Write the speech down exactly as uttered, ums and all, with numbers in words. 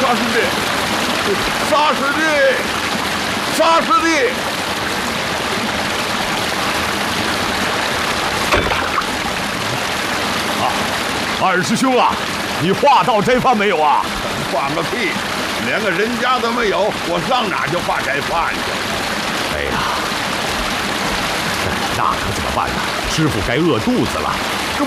啥师弟？啥师弟？啥师弟？ 啊，二师兄啊，你画到斋饭没有啊？ 画个屁！连个人家都没有，我上哪去画斋饭去？ 哎呀，那可怎么办呢？师傅该饿肚子了。